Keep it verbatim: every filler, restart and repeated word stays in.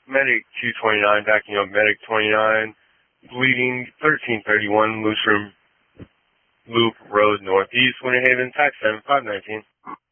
Medic two twenty-nine, backing up Medic twenty-nine, bleeding thirteen thirty-one, Loose Room Loop Road Northeast, Winter Haven, tax seven five nineteen.